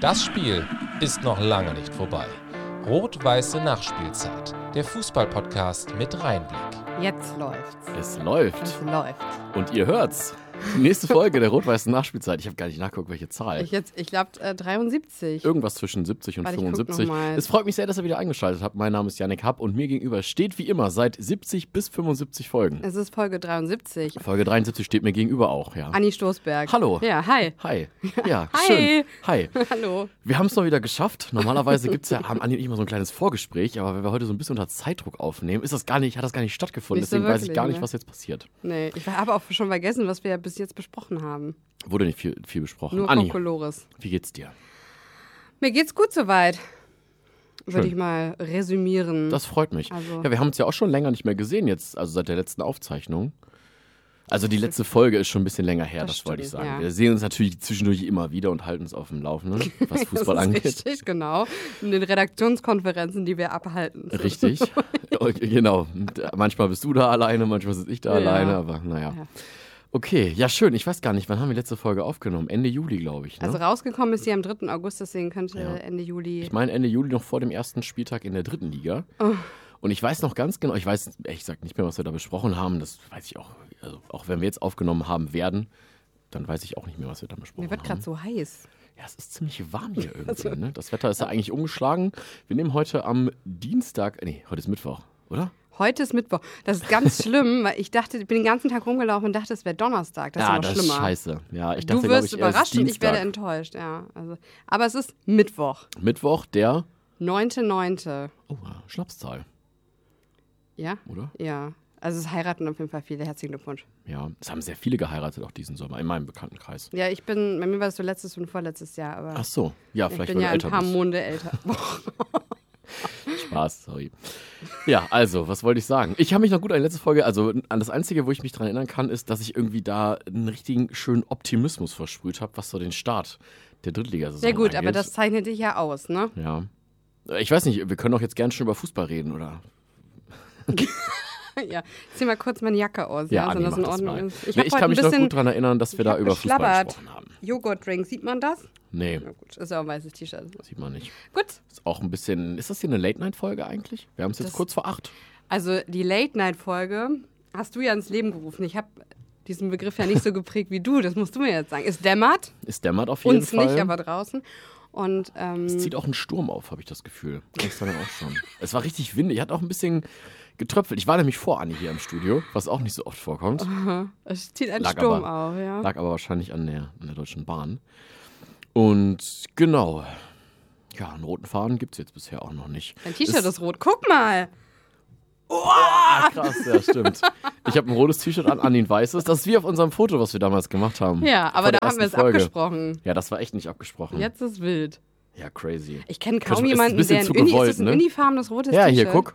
Das Spiel ist noch lange nicht vorbei. Rot-Weiße Nachspielzeit. Der Fußball-Podcast mit Reinblick. Jetzt läuft's. Es läuft. Es läuft. Und ihr hört's. Die nächste Folge der Rot-Weißen Nachspielzeit. Ich habe gar nicht nachgeguckt, welche Zahl. Ich glaube 73. Irgendwas zwischen 70 und Warte, 75. Es freut mich sehr, dass ihr wieder eingeschaltet habt. Mein Name ist Yannick Happ und mir gegenüber steht wie immer seit 70 bis 75 Folgen. Es ist Folge 73. Folge 73 steht mir gegenüber auch, ja. Anni Stoßberg. Hallo. Ja, hi. Hi. Ja, Hi. schön. Hi. Hallo. Wir haben es noch wieder geschafft. Normalerweise haben Anni und ich immer so ein kleines Vorgespräch, aber wenn wir heute so ein bisschen unter Zeitdruck aufnehmen, hat das gar nicht stattgefunden. Nicht so Deswegen weiß ich wirklich, gar nicht, ne? was jetzt passiert. Nee, ich habe auch schon vergessen, was wir bis jetzt besprochen haben. Wurde nicht viel besprochen. Nur Anni, Kokolores. wie geht's dir? Mir geht's gut soweit. Würde Schön. ich mal resümieren. Das freut mich. Also- Ja, wir haben uns ja auch schon länger nicht mehr gesehen jetzt, also seit der letzten Aufzeichnung. Also die letzte Folge ist schon ein bisschen länger her, Das das wollte ich stimmt, sagen. ja. Wir sehen uns natürlich zwischendurch immer wieder und halten uns auf dem Laufenden, was Fußball das ist angeht. richtig, genau. In den Redaktionskonferenzen, die wir abhalten. Richtig, genau. Und manchmal bist du da alleine, manchmal sitze ich da Ja. alleine, aber naja. Ja. Okay, ja schön. Ich weiß gar nicht, wann haben wir die letzte Folge aufgenommen? Ende Juli, glaube ich. Ne? Also rausgekommen ist sie am 3. August, deswegen könnte Ja. Ende Juli. Ich meine Ende Juli noch vor dem ersten Spieltag in der 3. Liga. Oh. Und ich weiß noch ganz genau, ich weiß ehrlich gesagt nicht mehr, was wir da besprochen haben. Das weiß ich auch. Also auch wenn wir jetzt aufgenommen haben werden, dann weiß ich auch nicht mehr, was wir da besprochen Mir wird gerade haben. so heiß. Ja, es ist ziemlich warm hier irgendwie. Ne? Das Wetter ist ja eigentlich umgeschlagen. Wir nehmen heute am Dienstag, nee, heute ist Mittwoch, oder? Heute ist Mittwoch. Das ist ganz schlimm, weil ich bin den ganzen Tag rumgelaufen und dachte, es wäre Donnerstag. Das ist ja, noch das schlimmer. ist scheiße. Ja, ich Du dachte, glaube wirst ich, erst überrascht und ich werde Dienstag. enttäuscht. Ja, also, aber es ist Mittwoch, Mittwoch, der 9.9. Schnapszahl, Ja? oder? Ja. Also es heiraten auf jeden Fall viele. Herzlichen Glückwunsch. Ja, es haben sehr viele geheiratet auch diesen Sommer, in meinem Bekanntenkreis. Ja, bei mir war es so letztes und vorletztes Jahr, aber Ach so, ja, ich vielleicht bin weil ja du ein älter paar bist. Monde älter. Spaß, sorry. Ja, also, was wollte ich sagen? Ich habe mich noch gut an die letzte Folge, also an das Einzige, wo ich mich dran erinnern kann, ist, dass ich irgendwie da einen richtigen schönen Optimismus versprüht habe, was so den Start der Drittligasaison Sehr gut, angeht. aber das zeichnet dich ja aus, ne? Ja. Ich weiß nicht, wir können doch jetzt gerne schon über Fußball reden, oder? Ja. Ich zieh mal kurz meine Jacke aus, Ja, wenn Anni, das in mach das Ordnung mal. ist. Nee, hab ich heute kann mich ein noch bisschen gut daran erinnern, dass wir da hab über Fußball geschlabbert. gesprochen haben. Joghurtdrink, sieht man das? Nee, Na gut, ist ja auch ein weißes T-Shirt. sieht man nicht. Gut. Ist auch ein bisschen, ist das hier eine Late-Night-Folge eigentlich? Wir haben es jetzt Das- kurz vor 8. Also die Late-Night-Folge hast du ja ins Leben gerufen. Ich habe diesen Begriff ja nicht so geprägt wie du. Das musst du mir jetzt sagen. Es dämmert, Es dämmert auf jeden uns Fall. nicht, aber draußen. Und Es zieht auch einen Sturm auf, habe ich das Gefühl. Gestern auch schon. Es war richtig windig, hat auch ein bisschen getröpfelt. Ich war nämlich vor Anni hier im Studio, was auch nicht so oft vorkommt. es zieht ein Lag Sturm aber- auf, ja. Lag aber wahrscheinlich an der Deutschen Bahn. Und genau, ja, einen roten Faden gibt es jetzt bisher auch noch nicht. Dein T-Shirt ist rot. Guck mal. Ah, krass, ja, stimmt. Ich habe ein rotes T-Shirt an, Anni ein weißes. Das ist wie auf unserem Foto, was wir damals gemacht haben. Ja, aber Vor da der haben wir es ersten Folge. abgesprochen. Ja, das war echt nicht abgesprochen. Jetzt ist wild. Ja, crazy. Ich kenne Könnte kaum man- ist ein jemanden, bisschen der zu ein gewollt, ist das ein ne? unifarbenes rotes Ja, T-Shirt? hier, guck.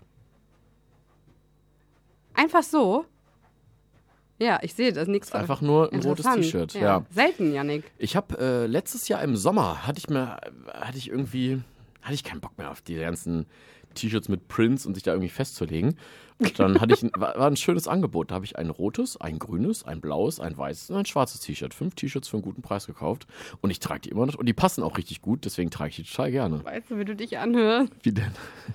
Einfach so? Ja, ich sehe, das ist nichts. Einfach nur ein rotes Interessant. T-Shirt. Ja. Selten, Yannick. Ich habe letztes Jahr im Sommer hatte ich keinen Bock mehr auf die ganzen T-Shirts mit Prints und sich da irgendwie festzulegen. Und dann war ein schönes Angebot. Da habe ich ein rotes, ein grünes, ein blaues, ein weißes und ein schwarzes T-Shirt. 5 T-Shirts für einen guten Preis gekauft. Und ich trage die immer noch. Und die passen auch richtig gut, deswegen trage ich die total gerne. Weißt du, wie du dich anhörst? Wie denn?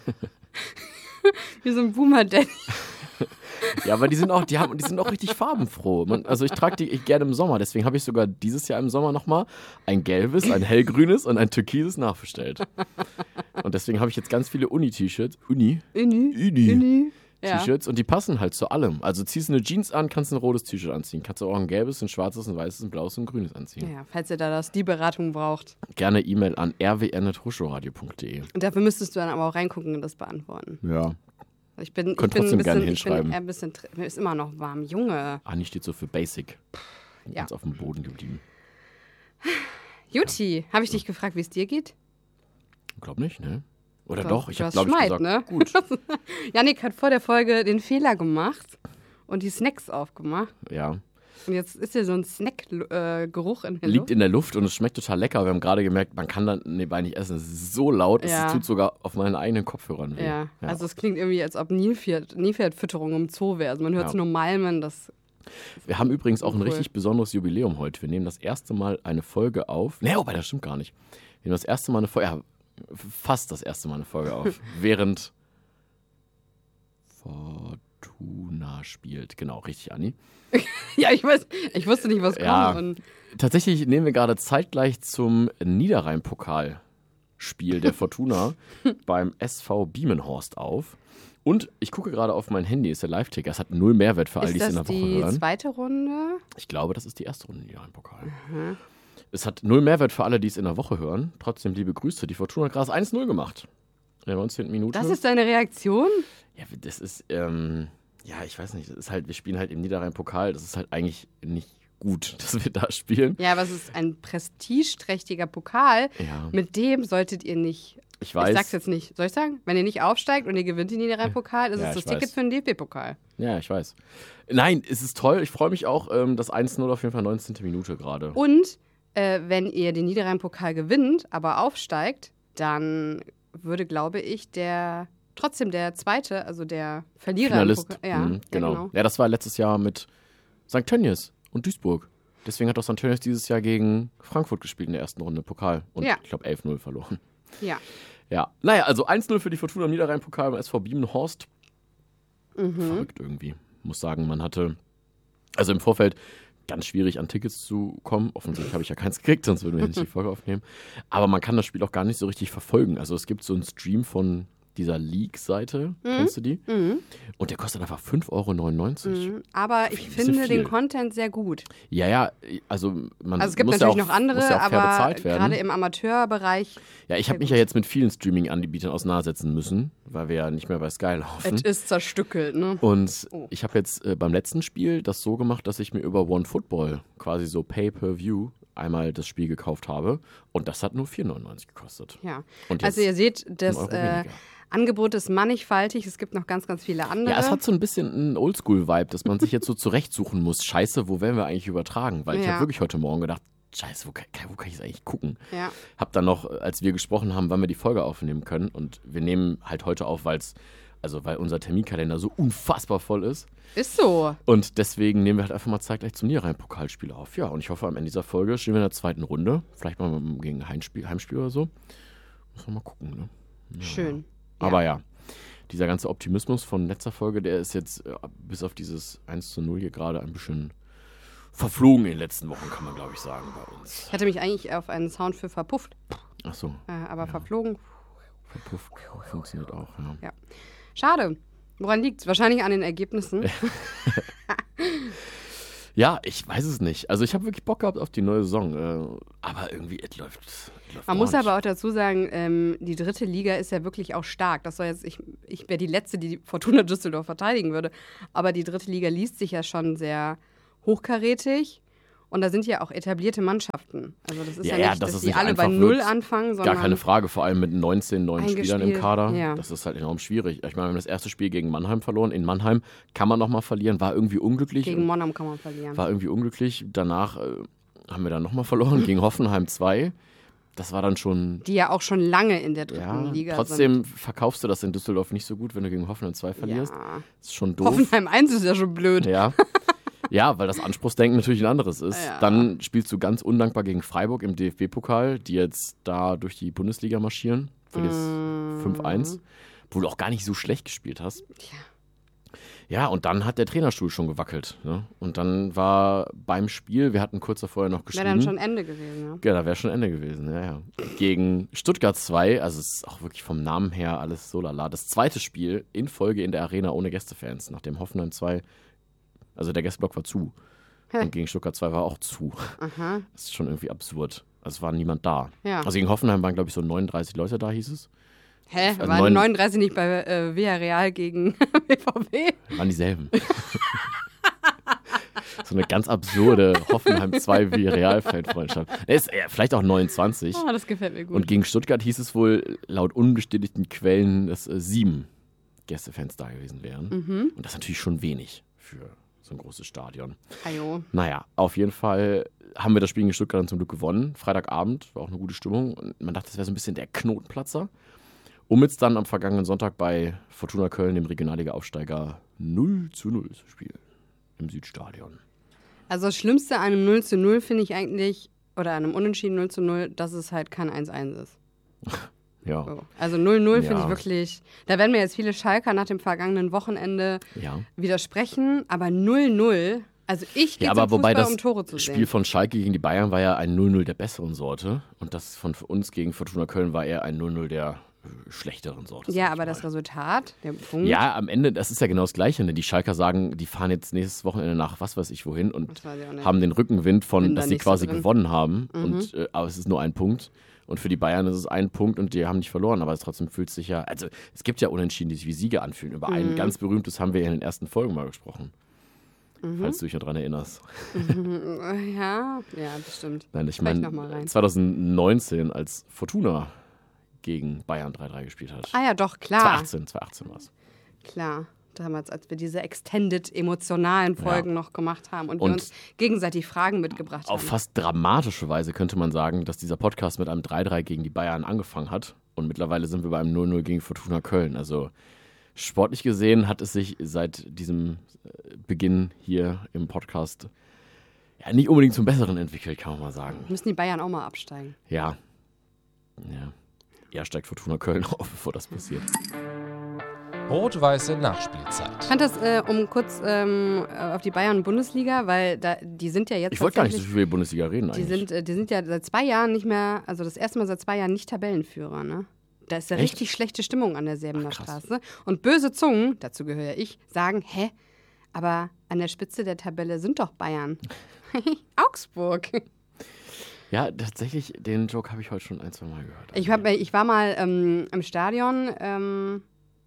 Wie so ein Boomer-Daddy. Ja, aber die sind auch richtig farbenfroh. Also ich trage die gerne im Sommer. Deswegen habe ich sogar dieses Jahr im Sommer nochmal ein gelbes, ein hellgrünes und ein türkises nachbestellt. Und deswegen habe ich jetzt ganz viele Uni-T-Shirts. Uni? Ja. T-Shirts und die passen halt zu allem. Also ziehst du eine Jeans an, kannst ein rotes T-Shirt anziehen. Kannst du auch ein gelbes, ein schwarzes, ein weißes, ein blaues und ein grünes anziehen. Ja, falls ihr da die Beratung braucht. Gerne E-Mail an rwn.hochschulradio.de. Und dafür müsstest du dann aber auch reingucken und das beantworten. Ja. Ich bin Könnt ein trotzdem bisschen, gerne ich bin hinschreiben. eher ein bisschen, mir ist immer noch warm. Junge. Anni steht so für Basic. Ja. Ganz auf dem Boden geblieben. Juti, habe ich dich gefragt, wie es dir geht? Glaub nicht, ne? Oder Du doch? hast- Ich du habe, hast glaube ich, Schneid, gesagt, ne? gut. Yannick hat vor der Folge den Fehler gemacht und die Snacks aufgemacht. Ja. Und jetzt ist hier so ein Snack-Geruch in der Liegt Luft. in der Luft und es schmeckt total lecker. Wir haben gerade gemerkt, man kann dann nebenbei nicht essen. Es ist so laut, Ja. es tut sogar auf meinen eigenen Kopfhörern weh. Ja, also es klingt irgendwie, als ob Nilpferdfütterung im Zoo wäre. Also man hört Ja. nur Malmen, das Wir haben übrigens auch ein Cool. richtig besonderes Jubiläum heute. Wir nehmen das erste Mal eine Folge auf. Nee, wobei, das stimmt gar nicht. Wir nehmen das erste Mal eine Folge, ja, fast das erste Mal eine Folge auf, während Fortuna spielt. Genau, richtig, Anni. Ja, ich wusste nicht, was Ja. kommt. Und Tatsächlich nehmen wir gerade zeitgleich zum Niederrhein-Pokalspiel der Fortuna beim SV Biemenhorst auf. Und ich gucke gerade auf mein Handy, ist der Live-Ticker. Es hat 0 Mehrwert für all die ist es in das der Woche die hören. zweite Runde? Ich glaube, das ist die erste Runde Niederrhein-Pokal. Es hat 0 Mehrwert für alle, die es in der Woche hören. Trotzdem liebe Grüße. Die Fortuna hat gerade 1-0 gemacht. In der 19. Minute. Das ist deine Reaktion? Ja, das ist, ja, ich weiß nicht. Das ist halt, wir spielen halt im Niederrhein-Pokal. Das ist halt eigentlich nicht gut, dass wir da spielen. Ja, aber es ist ein prestigeträchtiger Pokal. Ja. Mit dem solltet ihr nicht. Ich weiß. Ich sag's jetzt nicht. Soll ich sagen? Wenn ihr nicht aufsteigt und ihr gewinnt den Niederrhein-Pokal, ist Ja, es das ich Ticket weiß. für den DFB-Pokal. Ja, ich weiß. Nein, es ist toll. Ich freue mich auch. Das 1-0 auf jeden Fall 19. Minute gerade. Und wenn ihr den Niederrhein-Pokal gewinnt, aber aufsteigt, dann würde, glaube ich, trotzdem der Zweite, also der Verlierer Finalist. im Pokal. Ja, Genau. Ja, das war letztes Jahr mit St. Tönnies und Duisburg. Deswegen hat auch St. Tönnies dieses Jahr gegen Frankfurt gespielt in der ersten Runde Pokal. Und Ja. ich glaube 11-0 verloren. Ja. Ja, naja, also 1-0 für die Fortuna im Niederrhein-Pokal beim SV Biemenhorst. Verrückt irgendwie. Muss sagen, man hatte, also im Vorfeld ganz schwierig an Tickets zu kommen. Offensichtlich habe ich ja keins gekriegt, sonst würden wir nicht die Folge aufnehmen. Aber man kann das Spiel auch gar nicht so richtig verfolgen. Also es gibt so einen Stream von dieser League-Seite, kennst du die? Und der kostet einfach 5,99 €. Aber ich Viel zu finde viel. den Content sehr gut. Ja, also man Also es gibt muss natürlich ja auch, noch andere, muss ja auch fair aber bezahlt werden. gerade im Amateurbereich, Ja, ich habe mich ja jetzt mit vielen Streaming-Anbietern auseinandersetzen müssen, weil wir ja nicht mehr bei Sky laufen. es ist zerstückelt, ne? Und ich habe jetzt beim letzten Spiel das so gemacht, dass ich mir über OneFootball quasi so Pay-Per-View einmal das Spiel gekauft habe. Und das hat nur 4,99 € gekostet. Ja. Und jetzt Also ihr seht, das 1 € weniger. Angebot ist mannigfaltig. Es gibt noch ganz, ganz viele andere. Ja, es hat so ein bisschen einen Oldschool-Vibe, dass man sich jetzt so zurechtsuchen muss. Scheiße, wo werden wir eigentlich übertragen? Weil ich Ja. habe wirklich heute Morgen gedacht, Scheiße, wo kann ich es eigentlich gucken? Ja. Hab dann noch, als wir gesprochen haben, wann wir die Folge aufnehmen können. Und wir nehmen halt heute auf, weil unser Terminkalender so unfassbar voll ist. Ist so. Und deswegen nehmen wir halt einfach mal zeitgleich zum Niederrhein-Pokalspiel auf. Ja, und ich hoffe, am Ende dieser Folge stehen wir in der zweiten Runde. Vielleicht mal gegen Heimspiel oder so. Muss man mal gucken, ne? Ja. Schön. Aber ja, dieser ganze Optimismus von letzter Folge, der ist jetzt bis auf dieses 1:0 hier gerade ein bisschen verflogen in den letzten Wochen, kann man glaube ich sagen bei uns. Ich hatte mich eigentlich auf einen Sound für verpufft, Ach so, aber verflogen. verpufft funktioniert auch, ja. Ja. Schade. Woran liegt's? Wahrscheinlich an den Ergebnissen. Ja, ich weiß es nicht. Also ich habe wirklich Bock gehabt auf die neue Saison, aber irgendwie, es läuft Man gar muss nicht. aber auch dazu sagen, die dritte Liga ist ja wirklich auch stark. Das soll jetzt, ich wäre die Letzte, die Fortuna Düsseldorf verteidigen würde. Aber die dritte Liga liest sich ja schon sehr hochkarätig. Und da sind ja auch etablierte Mannschaften. Also das ist ja, nicht, dass dass es die nicht alle bei einfach Null wird. anfangen, sondern Gar keine Frage, vor allem mit 19 neuen Spielern im eingespielt, Kader. ja. Das ist halt enorm schwierig. Ich meine, wir haben das erste Spiel gegen Mannheim verloren. In Mannheim kann man nochmal verlieren, war irgendwie unglücklich. gegen Monheim kann man verlieren. War irgendwie unglücklich. Danach haben wir dann nochmal verloren gegen Hoffenheim 2. Das war dann schon. Die ja auch schon lange in der dritten Ja, Liga trotzdem verkaufst du das in Düsseldorf nicht so gut, wenn du gegen Hoffenheim 2 sind. verlierst. Ja. Das ist schon doof. Hoffenheim 1 ist ja schon blöd. Ja. Ja, weil das Anspruchsdenken natürlich ein anderes ist. Ja. Dann spielst du ganz undankbar gegen Freiburg im DFB-Pokal, die jetzt da durch die Bundesliga marschieren. Für das 5-1, wo du auch gar nicht so schlecht gespielt hast. Ja, und dann hat der Trainerstuhl schon gewackelt. Ne? Und dann war beim Spiel, wir hatten kurz davor noch geschrieben. Wäre dann schon Ende gewesen, ja. Ja, da wäre schon Ende gewesen, ja. Gegen Stuttgart 2, also es ist auch wirklich vom Namen her alles so lala. Das zweite Spiel in Folge in der Arena ohne Gästefans, nachdem Hoffenheim 2, also der Gästeblock war zu. Und gegen Stuttgart 2 war auch zu. Aha. Das ist schon irgendwie absurd. Also es war niemand da. Ja. Also gegen Hoffenheim waren, glaube ich, so 39 Leute da, hieß es. Hä? Also Waren 39 nicht bei Villarreal gegen BVB? Waren dieselben. So eine ganz absurde Hoffenheim 2 Villarreal-Fanfreundschaft. Vielleicht auch 29. Oh, das gefällt mir gut. Und gegen Stuttgart hieß es wohl laut unbestätigten Quellen, dass 7 Gästefans da gewesen wären. Und das ist natürlich schon wenig für so ein großes Stadion. Ajo. Naja, auf jeden Fall haben wir das Spiel gegen Stuttgart dann zum Glück gewonnen. Freitagabend war auch eine gute Stimmung. Und man dachte, das wäre so ein bisschen der Knotenplatzer. Um jetzt dann am vergangenen Sonntag bei Fortuna Köln, dem Regionalliga-Aufsteiger, 0:0 zu spielen. im Südstadion. Also das Schlimmste an einem 0:0 finde ich eigentlich, oder an einem Unentschieden 0:0, dass es halt kein 1:1 ist. Ja. So. Also 0:0 finde Ja. ich wirklich, da werden mir jetzt viele Schalker nach dem vergangenen Wochenende widersprechen, aber 0:0, also ich gehe zum wobei Fußball, das um Tore zu Spiel sehen. von Schalke gegen die Bayern war ja ein 0:0 der besseren Sorte und das von uns gegen Fortuna Köln war eher ein 0:0 der schlechteren Sorte. Ja, sag ich aber mal. das Resultat, der Punkt, Ja, am Ende, das ist ja genau das Gleiche. Ne? Die Schalker sagen, die fahren jetzt nächstes Wochenende nach was weiß ich wohin und das weiß ich auch nicht. haben den Rückenwind von, Bin da dass sie nicht so quasi drin. gewonnen haben. Aber es ist nur ein Punkt. Und für die Bayern ist es ein Punkt und die haben nicht verloren. Aber es trotzdem fühlt sich ja, also es gibt ja Unentschieden, die sich wie Siege anfühlen. Über ein ganz berühmtes haben wir ja in den ersten Folgen mal gesprochen. Falls du dich noch dran erinnerst. Ja, das stimmt. Nein, ich Gleich meine, noch mal rein. 2019, als Fortuna gegen Bayern 3:3 gespielt hat. Ah ja, doch, klar. 2018 war es. Klar. Damals, als wir diese extended emotionalen Folgen noch gemacht haben und wir Und uns gegenseitig Fragen mitgebracht Auf haben. fast dramatische Weise könnte man sagen, dass dieser Podcast mit einem 3:3 gegen die Bayern angefangen hat. Und mittlerweile sind wir bei einem 0:0 gegen Fortuna Köln. Also sportlich gesehen hat es sich seit diesem Beginn hier im Podcast ja nicht unbedingt zum Besseren entwickelt, kann man mal sagen. Müssen die Bayern auch mal absteigen. Ja. Eher steigt Fortuna Köln auf, bevor das passiert. Rot-weiße Nachspielzeit. Ich fand das, um kurz auf die Bayern-Bundesliga, weil die sind ja jetzt Ich wollte gar nicht so tatsächlich- viel über die Bundesliga reden eigentlich. Die sind ja seit 2 Jahren nicht mehr, also das erste Mal seit 2 Jahren nicht Tabellenführer, ne? Da ist ja Echt? richtig schlechte Stimmung an der Säbener Ach, krass. Straße. Und böse Zungen, dazu gehöre ja ich, sagen, aber an der Spitze der Tabelle sind doch Bayern. Augsburg. Ja, tatsächlich, den Joke habe ich heute schon 1-2 Mal gehört. Ich war mal im Stadion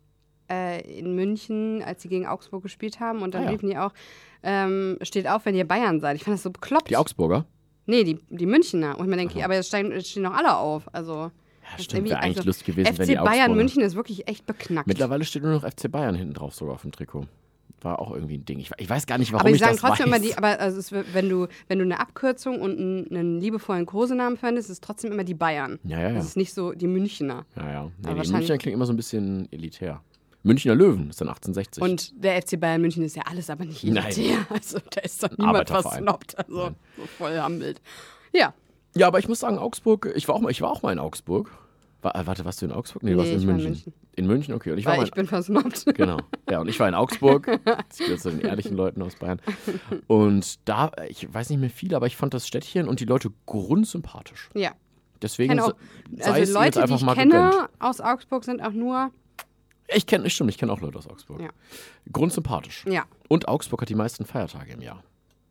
in München, als sie gegen Augsburg gespielt haben. Und dann riefen die auch, steht auf, wenn ihr Bayern seid. Ich fand das so bekloppt. Die Augsburger? Nee, die Münchner. Und ich mir denke, aber jetzt stehen noch alle auf. Also, Ja, das stimmt, wäre eigentlich also, lustig gewesen, wenn FC die Augsburger... Bayern München ist wirklich echt beknackt. Mittlerweile steht nur noch FC Bayern hinten drauf sogar auf dem Trikot. War auch irgendwie ein Ding. Ich weiß gar nicht, warum aber ich die sagen das trotzdem weiß. immer wenn du eine Abkürzung und einen liebevollen Kosenamen verwendest, ist es trotzdem immer die Bayern. Ja. Das ist nicht so die Münchner. Ja. Nee, die wahrscheinlich- Münchner klingt immer so ein bisschen elitär. Münchner Löwen ist dann 1860. Und der FC Bayern München ist ja alles, aber nicht Nein. elitär. Also da ist doch niemand Arbeiterverein. versnobbt. Also Nein. so voll am Bild. Ja. Ja, aber ich muss sagen, Augsburg, ich war auch mal in Augsburg. Warte, warst du in Augsburg? Nee, du warst in ich war in München. München. In München, okay. Und ich war Weil mal ich bin versnobbt. Genau. Ja, und ich war in Augsburg. Das gehört zu den ehrlichen Leuten aus Bayern. Und da, ich weiß nicht mehr viel, aber ich fand das Städtchen und die Leute grundsympathisch. Ja. Deswegen Kenne auch, sei es also ihnen jetzt Leute, die einfach ich mal kenne gegönnt. aus Augsburg, sind auch nur. Ich kenne auch Leute aus Augsburg. Ja. Grundsympathisch. Ja, Und Augsburg hat die meisten Feiertage im Jahr.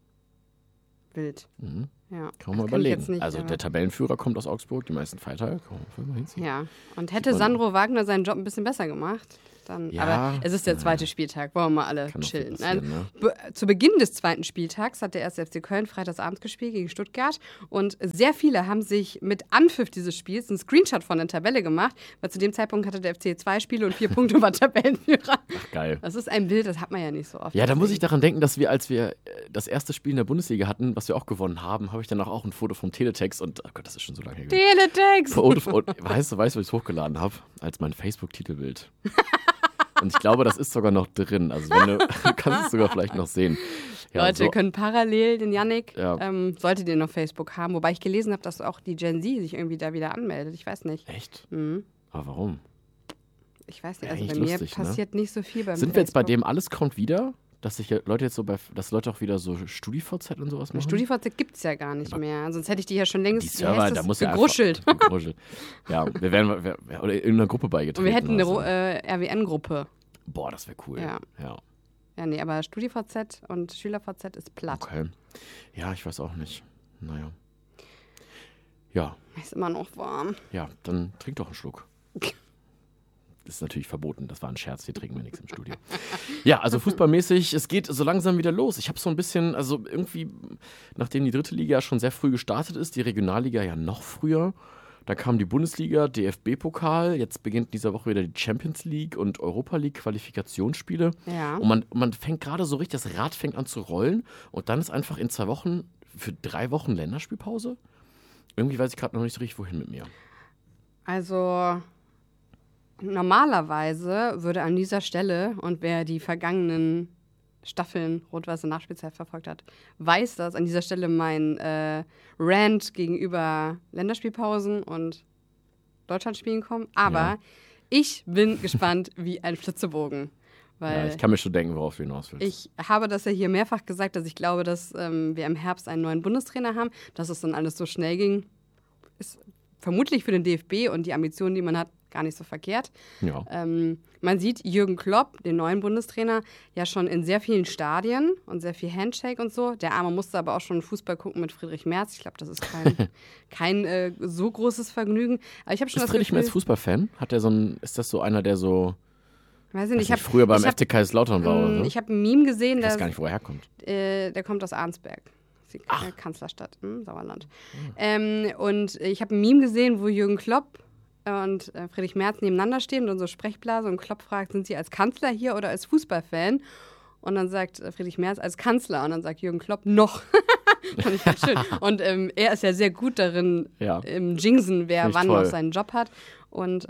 wild. Mhm. Ja. Kann man mal Das kann ich überlegen. jetzt nicht, Also aber- der Tabellenführer kommt aus Augsburg, die meisten Feiertage. Kann man mal hinziehen. Ja. Und hätte man- Sandro Wagner seinen Job ein bisschen besser gemacht, dann. Ja. Aber es ist der zweite Spieltag, wollen wir mal alle Kann doch so chillen. passieren, ne? Zu Beginn des zweiten Spieltags hat der 1. FC Köln freitagsabends gespielt gegen Stuttgart und sehr viele haben sich mit Anpfiff dieses Spiels einen Screenshot von der Tabelle gemacht, weil zu dem Zeitpunkt hatte der FC 2 Spiele und 4 Punkte und war Tabellenführer. Ach, geil. Das ist ein Bild, das hat man ja nicht so oft. Ja, da muss ich daran denken, dass wir, als wir das erste Spiel in der Bundesliga hatten, was wir auch gewonnen haben, habe ich danach auch ein Foto vom Teletext und, oh Gott, das ist schon so lange her. Teletext! Weißt du, was ich hochgeladen habe? Als mein Facebook-Titelbild. Und ich glaube, das ist sogar noch drin. Also wenn du kannst es sogar vielleicht noch sehen. Ja, Leute so, können parallel den Yannick, Ja. solltet ihr noch Facebook haben, wobei ich gelesen habe, dass auch die Gen Z sich irgendwie da wieder anmeldet. Ich weiß nicht. echt? Mhm. Aber warum? Ich weiß nicht, Ja, also bei eigentlich mir lustig, ne? passiert nicht so viel beim Sind wir jetzt bei Facebook. dem alles kommt wieder? Dass sich Leute jetzt so dass Leute auch wieder so StudiVZ und sowas machen? StudiVZ gibt es ja gar nicht mehr. Sonst hätte ich die ja schon längst Die Server, da muss ja gegruschelt. einfach gegruschelt. Ja, wir wären oder in irgendeiner Gruppe beigetreten. Und wir hätten eine oder so. RWN-Gruppe. Boah, das wäre cool. Ja. Ja. Ja, nee, aber StudiVZ und SchülerVZ ist platt. Okay. Ja, ich weiß auch nicht. Naja. Ja, Ist immer noch warm. ja, dann trink doch einen Schluck. Das ist natürlich verboten, das war ein Scherz, hier trinken wir nichts im Studio. Ja, also fußballmäßig, es geht so langsam wieder los. Ich habe so ein bisschen, also irgendwie, nachdem die dritte Liga schon sehr früh gestartet ist, die Regionalliga ja noch früher, da kam die Bundesliga, DFB-Pokal, jetzt beginnt in dieser Woche wieder die Champions League und Europa League Qualifikationsspiele. Ja. Und man fängt gerade so richtig, das Rad fängt an zu rollen und dann ist einfach in 2 Wochen, für 3 Wochen Länderspielpause. Irgendwie weiß ich gerade noch nicht so richtig, wohin mit mir. Also normalerweise würde an dieser Stelle, und wer die vergangenen Staffeln Rot-Weiße Nachspielzeit verfolgt hat, weiß das. An dieser Stelle mein Rant gegenüber Länderspielpausen und Deutschlandspielen kommen. Aber ich bin gespannt wie ein Flitzebogen. Weil ich kann mir schon denken, worauf du hinaus willst. ich habe das ja hier mehrfach gesagt, dass ich glaube, dass wir im Herbst einen neuen Bundestrainer haben. Dass es dann alles so schnell ging, ist vermutlich für den DFB und die Ambitionen, die man hat, gar nicht so verkehrt. Ja. Man sieht Jürgen Klopp, den neuen Bundestrainer, ja schon in sehr vielen Stadien und sehr viel Handshake und so. Der Arme musste aber auch schon Fußball gucken mit Friedrich Merz. Ich glaube, das ist kein so großes Vergnügen. Aber ich habe schon Ist das Friedrich Gefühl, Merz Fußballfan? Hat er ist das so einer, der so weiß ich nicht, früher beim FC Kaiserslautern war oder so? Ich habe ein Meme gesehen, Ich weiß gar nicht, wo er herkommt. der kommt aus Arnsberg. Die Kanzlerstadt im Sauerland. Und ich habe ein Meme gesehen, wo Jürgen Klopp und Friedrich Merz nebeneinander stehen und so Sprechblase und Klopp fragt, sind Sie als Kanzler hier oder als Fußballfan? Und dann sagt Friedrich Merz als Kanzler und dann sagt Jürgen Klopp noch. Fand ich ganz schön. Und er ist ja sehr gut darin, im Jinxen, wer wann noch seinen Job hat. Und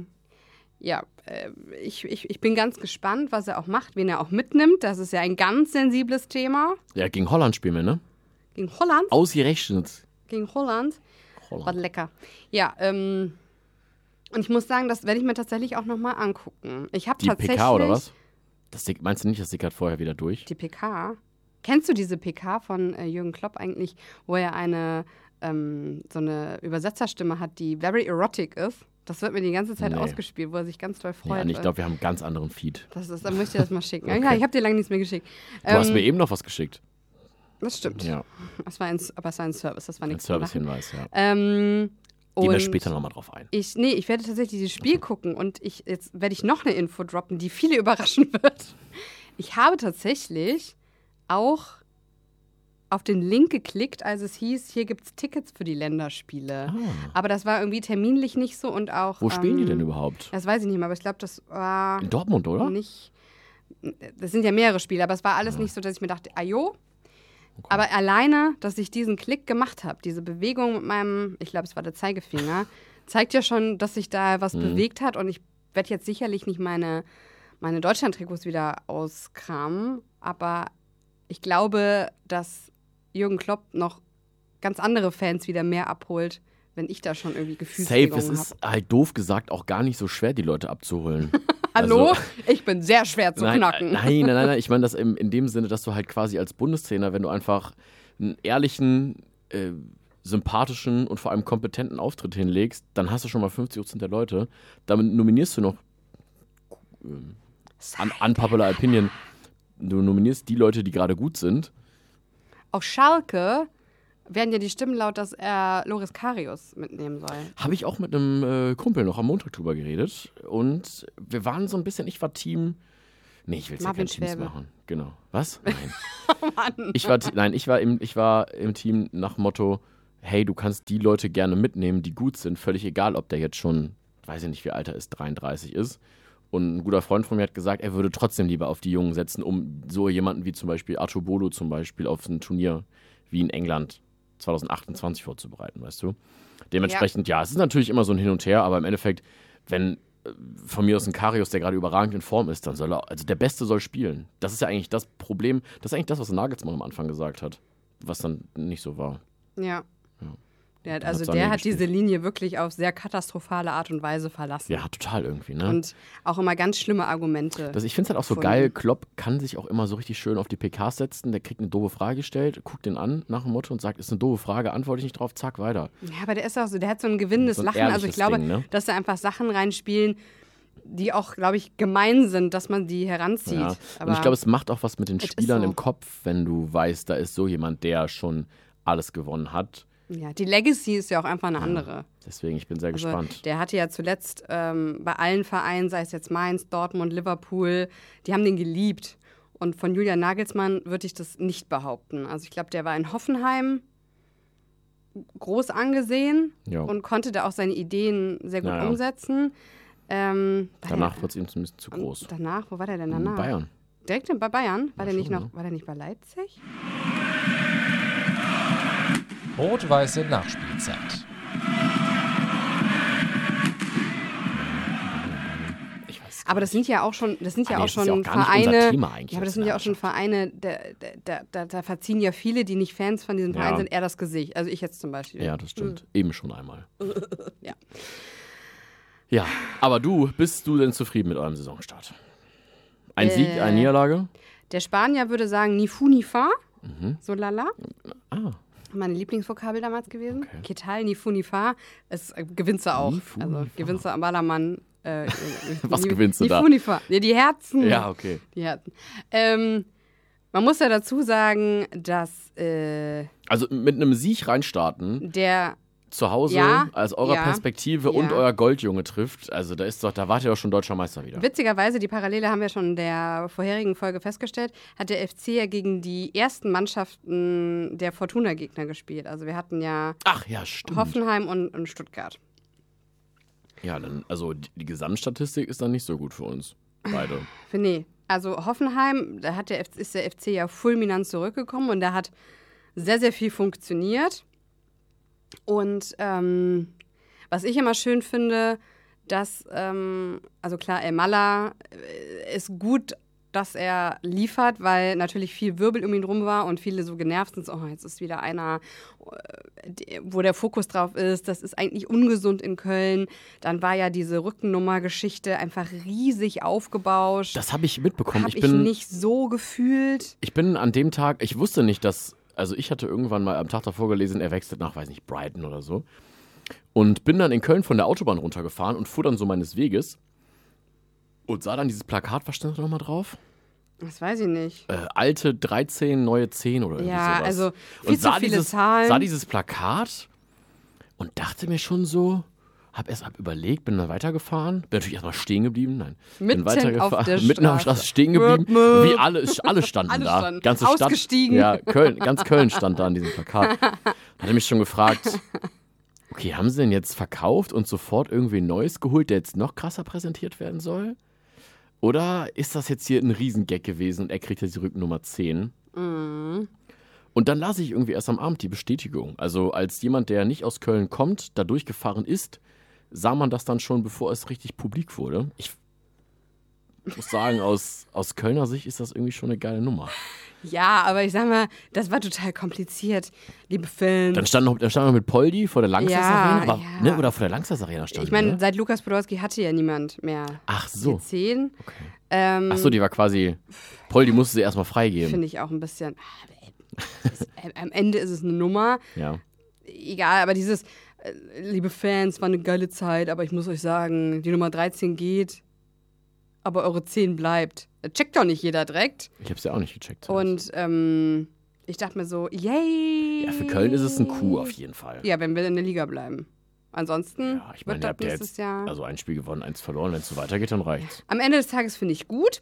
ich bin ganz gespannt, was er auch macht, wen er auch mitnimmt. Das ist ja ein ganz sensibles Thema. Ja, gegen Holland spielen wir, ne? Gegen Holland? Ausgerechnet. Gegen Holland. War lecker. Ja, und ich muss sagen, das werde ich mir tatsächlich auch nochmal angucken. Ich habe tatsächlich... PK oder was? Meinst du nicht, das sickert vorher wieder durch? Die PK? Kennst du diese PK von Jürgen Klopp eigentlich, wo er so eine Übersetzerstimme hat, die very erotic ist? Das wird mir die ganze Zeit ausgespielt, wo er sich ganz doll freut. Ja, und ich glaube, wir haben einen ganz anderen Feed. Dann möchte ich das mal schicken. Okay. Ja, ich habe dir lange nichts mehr geschickt. Du hast mir eben noch was geschickt. Das stimmt. Ja. Aber es war ein Service, das war Ein nichts zu machen. Servicehinweis, ja. Gehen wir später nochmal drauf ein. Ich werde tatsächlich dieses Spiel gucken und jetzt werde ich noch eine Info droppen, die viele überraschen wird. Ich habe tatsächlich auch auf den Link geklickt, als es hieß, hier gibt es Tickets für die Länderspiele. Aber das war irgendwie terminlich nicht so und auch... Wo spielen die denn überhaupt? Das weiß ich nicht mehr, aber ich glaube, das war... In Dortmund, oder? Nicht... Das sind ja mehrere Spiele, aber es war alles nicht so, dass ich mir dachte, ajo. Okay. Aber alleine, dass ich diesen Klick gemacht habe, diese Bewegung mit meinem, ich glaube, es war der Zeigefinger, zeigt ja schon, dass sich da was bewegt hat. Und ich werde jetzt sicherlich nicht meine Deutschland-Trikots wieder auskramen. Aber ich glaube, dass Jürgen Klopp noch ganz andere Fans wieder mehr abholt, wenn ich da schon irgendwie Gefühlsregungen habe. Safe, es ist halt doof gesagt auch gar nicht so schwer, die Leute abzuholen. Hallo? Also, ich bin sehr schwer zu knacken. Nein. Ich meine das in dem Sinne, dass du halt quasi als Bundestrainer, wenn du einfach einen ehrlichen, sympathischen und vor allem kompetenten Auftritt hinlegst, dann hast du schon mal 50% der Leute. Damit nominierst du noch unpopular opinion. Du nominierst die Leute, die gerade gut sind. Auf Schalke werden ja die Stimmen laut, dass er Loris Karius mitnehmen soll. Habe ich auch mit einem Kumpel noch am Montag drüber geredet. Und wir waren so ein bisschen, ich war Team... Nee, ich will jetzt ja keine Teams machen. Genau. Was? Nein. Oh Mann. Ich war im Team nach Motto, hey, du kannst die Leute gerne mitnehmen, die gut sind. Völlig egal, ob der jetzt schon, weiß ich nicht, wie alt er ist, 33 ist. Und ein guter Freund von mir hat gesagt, er würde trotzdem lieber auf die Jungen setzen, um so jemanden wie zum Beispiel Arthur Bolo zum Beispiel auf ein Turnier wie in England 2028 vorzubereiten, weißt du? Dementsprechend, ja, es ist natürlich immer so ein Hin und Her, aber im Endeffekt, wenn von mir aus ein Karius, der gerade überragend in Form ist, dann soll er, also der Beste soll spielen. Das ist ja eigentlich das Problem, das ist eigentlich das, was Nagelsmann am Anfang gesagt hat, was dann nicht so war. Ja. Der hat diese Linie wirklich auf sehr katastrophale Art und Weise verlassen. Ja, total irgendwie, ne? Und auch immer ganz schlimme Argumente. Ich finde es halt auch so geil, Klopp kann sich auch immer so richtig schön auf die PKs setzen, der kriegt eine doofe Frage gestellt, guckt den an nach dem Motto und sagt, ist eine doofe Frage, antworte ich nicht drauf, zack, weiter. Ja, aber der ist auch so, der hat so ein gewinnendes Lachen. Also ich glaube, Ding, ne? dass da einfach Sachen reinspielen, die auch, glaube ich, gemein sind, dass man die heranzieht. Ja. Aber und ich glaube, es macht auch was mit den Spielern so im Kopf, wenn du weißt, da ist so jemand, der schon alles gewonnen hat. Ja, die Legacy ist ja auch einfach eine andere. Deswegen, ich bin sehr gespannt. Der hatte ja zuletzt bei allen Vereinen, sei es jetzt Mainz, Dortmund, Liverpool, die haben den geliebt. Und von Julian Nagelsmann würde ich das nicht behaupten. Also ich glaube, der war in Hoffenheim groß angesehen und konnte da auch seine Ideen sehr gut umsetzen. Danach wird es ihm ein bisschen zu groß. Danach, wo war der denn danach? Bayern. Direkt bei Bayern? War der nicht bei Leipzig? Rot-Weiße Nachspielzeit. Aber das sind ja auch schon, Das ist ja auch gar nicht Vereine. unser Thema eigentlich Ja, aber das jetzt sind ja in auch schon Vereine, da verziehen ja viele, die nicht Fans von diesem Verein Ja. sind, eher das Gesicht. Also ich jetzt zum Beispiel. Ja, das stimmt. Eben schon einmal. Ja. Ja, aber bist du denn zufrieden mit eurem Saisonstart? Ein Sieg, eine Niederlage? Der Spanier würde sagen, ni fu ni fa, so lala. Ah, Meine Lieblingsvokabel damals gewesen. Okay. ¿Qué tal, ni fu ni fa? Es gewinnst du auch. Ni fu, Also ni fa. gewinnst du am Ballermann. Was gewinnst du ni da? fu ni fa. Ja, die Herzen. ja, okay. Die Herzen. Man muss ja dazu sagen, dass Also mit einem Sieg reinstarten, der zu Hause, Ja, aus eurer ja, Perspektive und ja. euer Goldjunge trifft, also da wart ihr doch schon deutscher Meister wieder. witzigerweise, die Parallele haben wir schon in der vorherigen Folge festgestellt, hat der FC ja gegen die ersten Mannschaften der Fortuna-Gegner gespielt. Also wir hatten ja Ach ja, stimmt. Hoffenheim und Stuttgart. Ja, dann, also die Gesamtstatistik ist dann nicht so gut für uns. Beide. Nee, also Hoffenheim, da ist der FC ja fulminant zurückgekommen und da hat sehr, sehr viel funktioniert. Und was ich immer schön finde, dass, also klar, El Mala ist gut, dass er liefert, weil natürlich viel Wirbel um ihn rum war und viele so genervt sind, so, oh, jetzt ist wieder einer, wo der Fokus drauf ist, das ist eigentlich ungesund in Köln. Dann war ja diese Rückennummer-Geschichte einfach riesig aufgebauscht. Das habe ich mitbekommen. Habe ich nicht so gefühlt. Ich bin an dem Tag, ich wusste nicht, also ich hatte irgendwann mal am Tag davor gelesen, er wechselt nach, weiß nicht, Brighton oder so. Und bin dann in Köln von der Autobahn runtergefahren und fuhr dann so meines Weges und sah dann dieses Plakat, was stand da nochmal drauf? Das weiß ich nicht. Alte 13, neue 10 oder irgendwie Ja, sowas. also viel und zu sah viele Zahlen. Sah dieses Plakat und dachte mir schon so, hab erst überlegt, bin dann weitergefaffen, bin natürlich erstmal stehen geblieben, nein. Mitten bin weitergefahren, auf der mitten auf der Straße. Straße stehen geblieben, wie alle standen Alle da. standen. Ganze Stadt. Ausgestiegen. Ja, ganz Köln stand da an diesem Plakat. Hatte mich schon gefragt, okay, haben sie denn jetzt verkauft und sofort irgendwie ein Neues geholt, der jetzt noch krasser präsentiert werden soll? Oder ist das jetzt hier ein Riesengag gewesen und er kriegt jetzt die Rückennummer 10? Und dann las ich irgendwie erst am Abend die Bestätigung. Also als jemand, der nicht aus Köln kommt, da durchgefahren ist, sah man das dann schon, bevor es richtig publik wurde. Ich muss sagen, aus Kölner Sicht ist das irgendwie schon eine geile Nummer. Ja, aber ich sag mal, das war total kompliziert, liebe Fans. Dann stand noch mit Poldi vor der Langsess Arena. Aber, ja. ne, oder vor der Langsess Arena stand Ich meine, ne? seit Lukas Podolski hatte ja niemand mehr Ach so. die 10. Okay. Ach so, die war quasi, Poldi musste sie erstmal freigeben. Finde ich auch ein bisschen, am Ende ist es eine Nummer. Ja. Egal, aber dieses, liebe Fans, war eine geile Zeit, aber ich muss euch sagen, die Nummer 13 geht, aber eure 10 bleibt. Checkt doch nicht jeder direkt. Ich hab's ja auch nicht gecheckt. Und ich dachte mir so, yay. Ja, für Köln ist es ein Coup auf jeden Fall. Ja, wenn wir in der Liga bleiben. Ansonsten Ja, ich meine, wird ihr das habt ja nächstes jetzt Jahr. also ein Spiel gewonnen, 1 verloren. Wenn es so weitergeht, dann reicht's. Am Ende des Tages finde ich gut.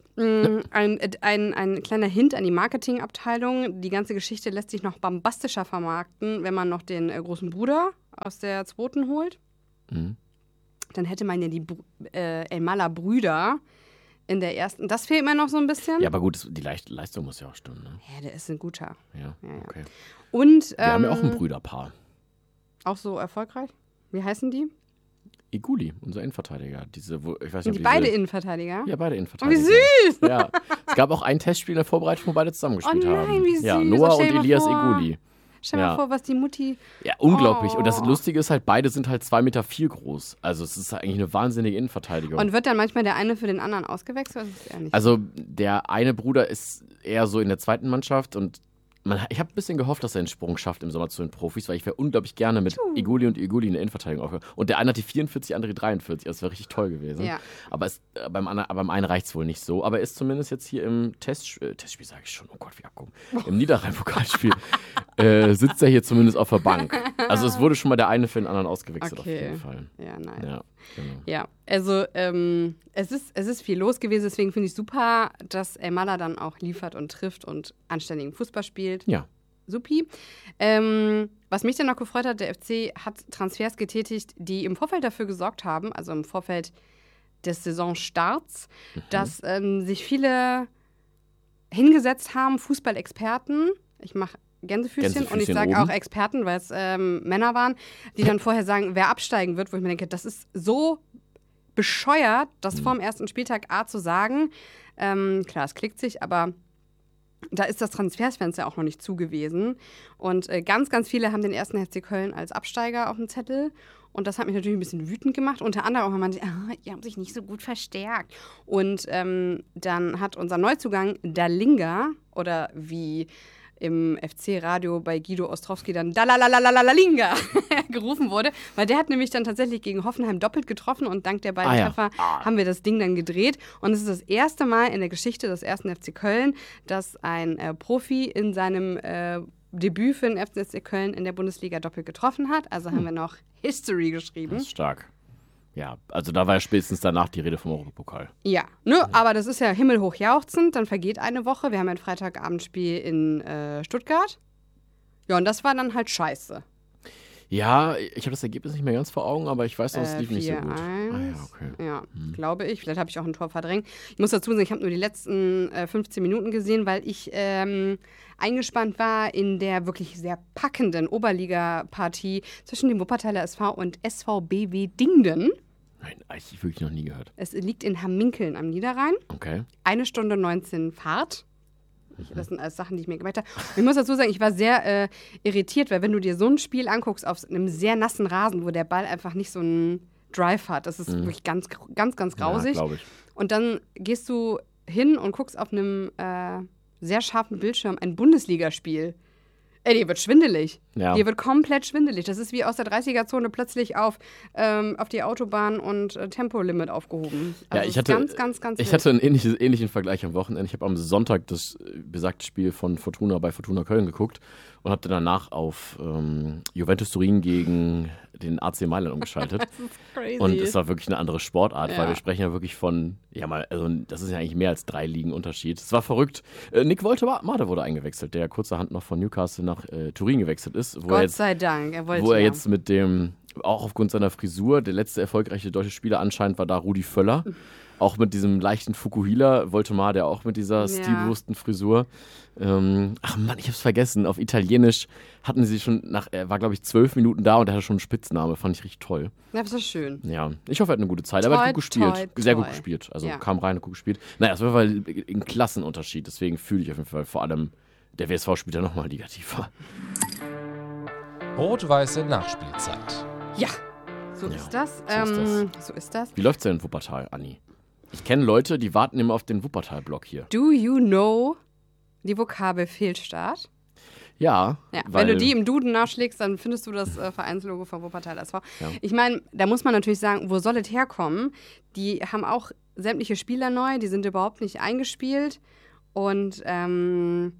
Ein kleiner Hint an die Marketingabteilung. Die ganze Geschichte lässt sich noch bombastischer vermarkten, wenn man noch den großen Bruder aus der 2. holt. Mhm. Dann hätte man ja die El Mala Brüder in der 1. Das fehlt mir noch so ein bisschen. Ja, aber gut, die Leistung muss ja auch stimmen. Ne? Ja, der ist ein guter. Ja, Ja, ja. okay. Und Wir haben ja auch ein Brüderpaar. auch so erfolgreich. Wie heißen die? Iguli, unser Innenverteidiger. Ich weiß nicht, Sind ob die diese- beide Innenverteidiger? Ja, beide Oh, wie Innenverteidiger. süß! Ja. Es gab auch ein Testspiel in der Vorbereitung, wo beide zusammengespielt Oh nein, haben. wie süß. Ja, Oh, Noah stell und dir mal Elias vor. Iguli. Stell dir mal Ja. vor, was die Mutti. Ja, unglaublich. Und das Oh. Lustige ist halt, beide sind halt 2,4 Meter groß. Also es ist eigentlich eine wahnsinnige Innenverteidigung. Und wird dann manchmal der eine für den anderen ausgewechselt? Das ist eher nicht. Also der eine Bruder ist eher so in der zweiten Mannschaft und ich habe ein bisschen gehofft, dass er den Sprung schafft im Sommer zu den Profis, weil ich wäre unglaublich gerne mit Iguli und Iguli in der Innenverteidigung aufgehört. Und der eine hat die 44, der andere die 43. Das wäre richtig toll gewesen. Ja. Aber beim einen reicht es wohl nicht so. Aber er ist zumindest jetzt hier im Testspiel, sage ich schon, oh Gott, wie abgucken. Im Niederrhein-Pokalspiel sitzt er hier zumindest auf der Bank. Also es wurde schon mal der eine für den anderen ausgewechselt auf jeden Fall. Ja, nice. Ja, genau. Ja, also es ist viel los gewesen, deswegen finde ich super, dass El Mala dann auch liefert und trifft und anständigen Fußball spielt. Ja. Supi. Was mich dann noch gefreut hat, der FC hat Transfers getätigt, die im Vorfeld dafür gesorgt haben, also im Vorfeld des Saisonstarts, dass sich viele hingesetzt haben, Fußballexperten. Ich mache Gänsefüßchen und ich sage oben. auch Experten, weil es Männer waren, die dann vorher sagen, wer absteigen wird, wo ich mir denke, das ist so bescheuert, das vorm ersten Spieltag zu sagen. Klar, es klickt sich, aber da ist das Transfersfenster auch noch nicht zu gewesen. Und ganz, ganz viele haben den ersten FC Köln als Absteiger auf dem Zettel. Und das hat mich natürlich ein bisschen wütend gemacht. Unter anderem auch, wenn man sagt, die haben sich nicht so gut verstärkt. Und dann hat unser Neuzugang Dalinga, oder wie im FC-Radio bei Guido Ostrowski dann Dalalalalinga gerufen wurde, weil der hat nämlich dann tatsächlich gegen Hoffenheim doppelt getroffen und dank der beiden Treffer haben wir das Ding dann gedreht. Und es ist das erste Mal in der Geschichte des ersten FC Köln, dass ein Profi in seinem Debüt für den FC Köln in der Bundesliga doppelt getroffen hat. Also haben wir noch History geschrieben. Das ist stark. Ja, also da war ja spätestens danach die Rede vom Europapokal. Ja, aber das ist ja himmelhoch jauchzend. Dann vergeht eine Woche. Wir haben ein Freitagabendspiel in Stuttgart. Ja, und das war dann halt scheiße. Ja, ich habe das Ergebnis nicht mehr ganz vor Augen, aber ich weiß noch, es lief nicht so gut. 4-1. Okay. Ja, glaube ich. Vielleicht habe ich auch ein Tor verdrängt. Ich muss dazu sagen, ich habe nur die letzten 15 Minuten gesehen, weil ich eingespannt war in der wirklich sehr packenden Oberliga-Partie zwischen dem Wuppertaler SV und SVBW Dingden. Nein, eigentlich wirklich noch nie gehört. Es liegt in Hamminkeln am Niederrhein. Okay. 1 Stunde 19 Fahrt. Das sind alles Sachen, die ich mir gemerkt habe. Und ich muss dazu sagen, ich war sehr irritiert, weil wenn du dir so ein Spiel anguckst auf einem sehr nassen Rasen, wo der Ball einfach nicht so einen Drive hat, das ist wirklich ganz, ganz, ganz grausig. Ja, glaube ich. Und dann gehst du hin und guckst auf einem sehr scharfen Bildschirm ein Bundesligaspiel. Dir wird schwindelig. Ja. Dir wird komplett schwindelig. Das ist wie aus der 30er-Zone plötzlich auf die Autobahn und Tempolimit aufgehoben. Also ja, ich hatte einen ähnlichen Vergleich am Wochenende. Ich habe am Sonntag das besagte Spiel von Fortuna bei Fortuna Köln geguckt und habe dann danach auf Juventus Turin gegen den AC Mailand umgeschaltet. Das ist crazy. Und es war wirklich eine andere Sportart, weil wir sprechen ja wirklich von, das ist ja eigentlich mehr als 3 Ligen Unterschied. Es war verrückt. Nick Woltemade wurde eingewechselt, der kurzerhand noch von Newcastle nach Turin gewechselt ist. Gott sei Dank. Wo er jetzt mit dem, auch aufgrund seiner Frisur, der letzte erfolgreiche deutsche Spieler anscheinend war da Rudi Völler. Auch mit diesem leichten Fukuhila, Woltemade auch mit dieser stilbewussten Frisur. Ach Mann, ich hab's vergessen. Auf Italienisch hatten sie schon er war glaube ich 12 Minuten da und er hatte schon einen Spitznamen. Fand ich richtig toll. Ja, das ist schön. Ja, ich hoffe, er hat eine gute Zeit. Aber er hat gut gespielt. Sehr gut gespielt. Also kam rein und gut gespielt. Naja, es war auf jeden Fall ein Klassenunterschied. Deswegen fühle ich auf jeden Fall vor allem, der WSV spielt ja nochmal Liga tiefer. Rot-weiße Nachspielzeit. Ja, so ist das. So ist das. Wie läuft's denn in Wuppertal, Anni? Ich kenne Leute, die warten immer auf den Wuppertal-Block hier. Do you know die Vokabel Fehlstart? Ja. Wenn du die im Duden nachschlägst, dann findest du das Vereinslogo von Wuppertal SV. Ja. Ich meine, da muss man natürlich sagen, wo soll es herkommen? Die haben auch sämtliche Spieler neu, die sind überhaupt nicht eingespielt. Und und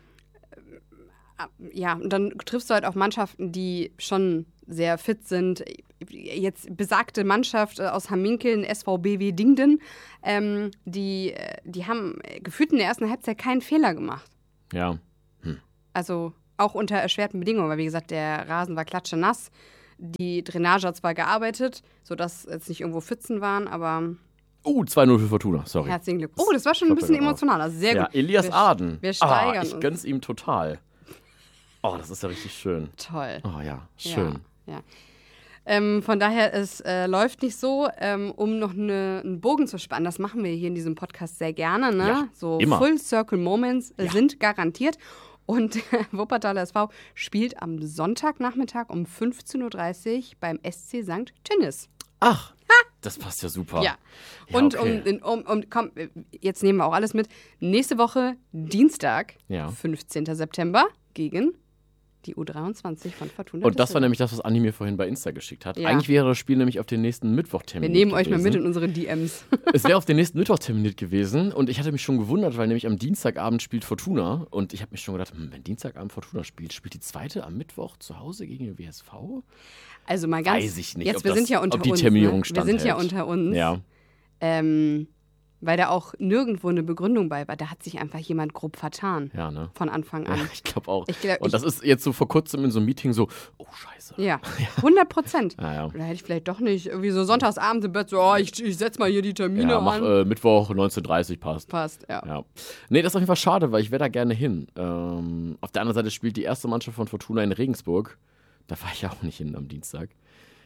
dann triffst du halt auf Mannschaften, die schon sehr fit sind. Jetzt besagte Mannschaft aus Hamminkeln, SVBW Dingden, die haben gefühlt in der ersten Halbzeit keinen Fehler gemacht. Ja. Also auch unter erschwerten Bedingungen, weil wie gesagt, der Rasen war klatschenass. Die Drainage hat zwar gearbeitet, sodass jetzt nicht irgendwo Pfützen waren, aber 2-0 für Fortuna, sorry. Herzlichen Glückwunsch. Oh, das war schon ein bisschen emotional. Sehr gut. Ja, Elias Aden. Wir steigern uns. Ich gönn's ihm total. Oh, das ist ja richtig schön. Toll. Oh ja, schön. Ja. Von daher, es läuft nicht so, um noch einen Bogen zu spannen. Das machen wir hier in diesem Podcast sehr gerne. Ne? Ja, so immer. Full Circle Moments sind garantiert. Und Wuppertaler SV spielt am Sonntagnachmittag um 15.30 Uhr beim SC St. Tünnis. Ach, das passt ja super. Ja. Ja, Und okay. komm, jetzt nehmen wir auch alles mit. Nächste Woche, Dienstag, 15. September, gegen die U23 von Fortuna. Und das war nämlich das, was Anni mir vorhin bei Insta geschickt hat. Ja. Eigentlich wäre das Spiel nämlich auf den nächsten Mittwoch terminiert Wir nehmen gewesen. euch mal mit in unsere DMs. Es wäre auf den nächsten Mittwoch terminiert gewesen und ich hatte mich schon gewundert, weil nämlich am Dienstagabend spielt Fortuna und ich habe mich schon gedacht, wenn Dienstagabend Fortuna spielt die zweite am Mittwoch zu Hause gegen den WSV? Also mal ganz, weiß ich nicht, jetzt, ob wir sind ja unter ob die uns. Terminierung Ne? Wir sind ja standhält. unter uns. Ja. Weil da auch nirgendwo eine Begründung bei war. Da hat sich einfach jemand grob vertan. Ja, ne? Von Anfang an. Ja, ich glaube auch. glaub, und das ist jetzt so vor kurzem in so einem Meeting so, oh scheiße. Ja, 100%. Ja. Oder hätte ich vielleicht doch nicht irgendwie so sonntagsabends im Bett so, ich setz mal hier die Termine Ja, mach an. Mittwoch 19:30 passt. Passt, ja. Nee, das ist auf jeden Fall schade, weil ich wäre da gerne hin. Auf der anderen Seite spielt die erste Mannschaft von Fortuna in Regensburg. Da fahre ich auch nicht hin am Dienstag.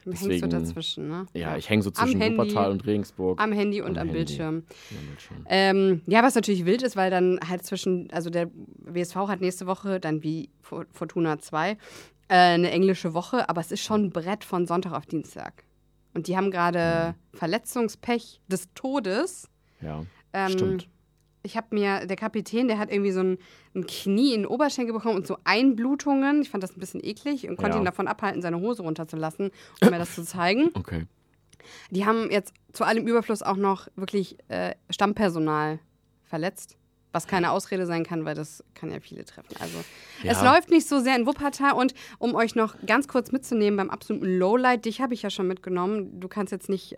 Du hängst Deswegen, so dazwischen, ne? Ja, ich hänge so zwischen Wuppertal und Regensburg. Am Handy und am Handy. Bildschirm. Ja, Bildschirm. Ja, was natürlich wild ist, weil dann halt also der WSV hat nächste Woche, dann wie Fortuna 2, eine englische Woche, aber es ist schon ein Brett von Sonntag auf Dienstag. Und die haben gerade Verletzungspech des Todes. Ja, stimmt. Der Kapitän, der hat irgendwie so ein Knie in den Oberschenkel bekommen und so Einblutungen. Ich fand das ein bisschen eklig und konnte ihn davon abhalten, seine Hose runterzulassen, um mir das zu zeigen. Okay. Die haben jetzt zu allem Überfluss auch noch wirklich Stammpersonal verletzt. Was keine Ausrede sein kann, weil das kann ja viele treffen. Also es läuft nicht so sehr in Wuppertal. Und um euch noch ganz kurz mitzunehmen beim absoluten Lowlight, dich habe ich ja schon mitgenommen. Du kannst jetzt nicht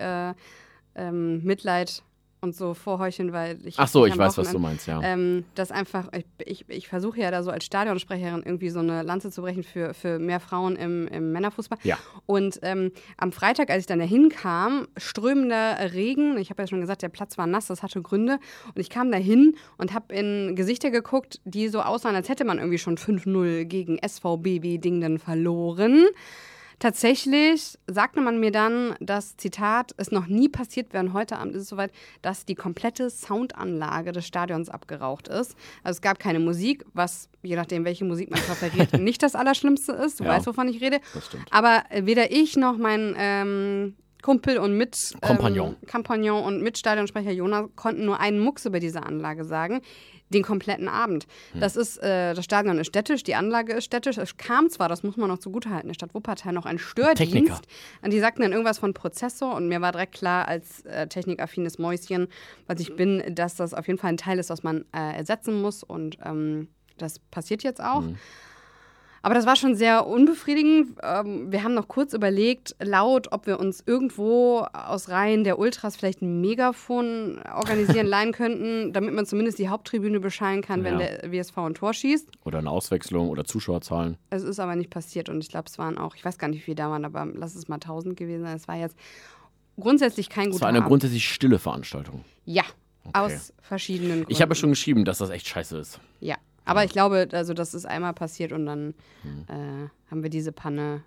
Mitleid und so vorheucheln, weil ich... Ach so, ich weiß, was du meinst, ja. Das einfach, ich versuche ja da so als Stadionsprecherin irgendwie so eine Lanze zu brechen für mehr Frauen im Männerfußball. Ja. Und am Freitag, als ich dann da hinkam, strömender Regen, ich habe ja schon gesagt, der Platz war nass, das hatte Gründe. Und ich kam da hin und habe in Gesichter geguckt, die so aussahen, als hätte man irgendwie schon 5-0 gegen SVBW Dingden verloren. Tatsächlich sagte man mir dann, das Zitat, es noch nie passiert wäre, heute Abend ist es soweit, dass die komplette Soundanlage des Stadions abgeraucht ist. Also es gab keine Musik, was, je nachdem, welche Musik man präferiert, nicht das Allerschlimmste ist. Du weißt, wovon ich rede. Das stimmt. Aber weder ich noch mein Kumpel und Kompagnon und Mitstadionsprecher Jonas konnten nur einen Mucks über diese Anlage sagen. Den kompletten Abend. Das Stadion ist städtisch, die Anlage ist städtisch. Es kam zwar, das muss man noch zugutehalten, der Stadt Wuppertal noch ein Stördienst. Techniker. Und die sagten dann irgendwas von Prozessor und mir war direkt klar, als technikaffines Mäuschen, was ich bin, dass das auf jeden Fall ein Teil ist, was man ersetzen muss und das passiert jetzt auch. Aber das war schon sehr unbefriedigend. Wir haben noch kurz überlegt, laut, ob wir uns irgendwo aus Reihen der Ultras vielleicht ein Megafon organisieren, leihen könnten, damit man zumindest die Haupttribüne beschallen kann, wenn der WSV ein Tor schießt. Oder eine Auswechslung oder Zuschauerzahlen. Es ist aber nicht passiert und ich glaube, es waren auch, ich weiß gar nicht, wie viele da waren, aber lass es mal 1000 gewesen sein. Es war jetzt grundsätzlich kein guter Es war eine Abend. grundsätzlich stille Veranstaltung. Ja, Okay. aus verschiedenen Gründen. Ich habe ja schon geschrieben, dass das echt scheiße ist. Ja, aber ich glaube, also das ist einmal passiert und dann haben wir diese Panne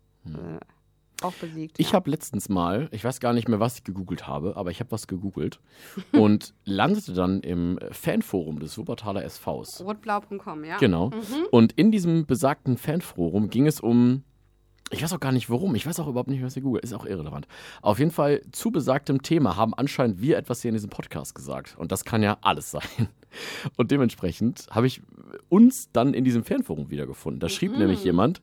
auch besiegt. Ich habe letztens mal, ich weiß gar nicht mehr, was ich gegoogelt habe, aber ich habe was gegoogelt und landete dann im Fanforum des Wuppertaler SVs. Rotblau.com, ja. Genau. Und in diesem besagten Fanforum ging es um, ich weiß auch gar nicht warum, ich weiß auch überhaupt nicht, was ihr googelt, ist auch irrelevant. Auf jeden Fall zu besagtem Thema haben anscheinend wir etwas hier in diesem Podcast gesagt. Und das kann ja alles sein. Und dementsprechend habe ich uns dann in diesem Fanforum wiedergefunden. Da schrieb nämlich jemand,